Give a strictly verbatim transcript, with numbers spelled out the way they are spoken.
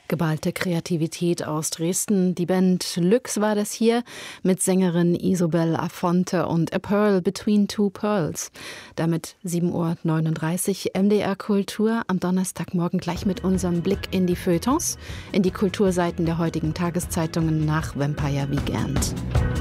Geballte Kreativität aus Dresden. Die Band Lux war das hier mit Sängerin Isobel Afonte und A Pearl Between Two Pearls. Damit sieben Uhr neununddreißig M D R Kultur am Donnerstagmorgen gleich mit unserem Blick in die Feuilletons, in die Kulturseiten der heutigen Tageszeitungen nach Vampire Weekend.